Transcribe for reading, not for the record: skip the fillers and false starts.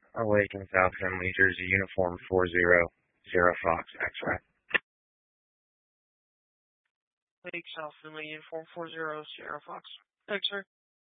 Awaken South Henley, Jersey, Uniform 40, Fox, X-Ray. Lake South Finley, Uniform 40, Sierra Fox. X-ray.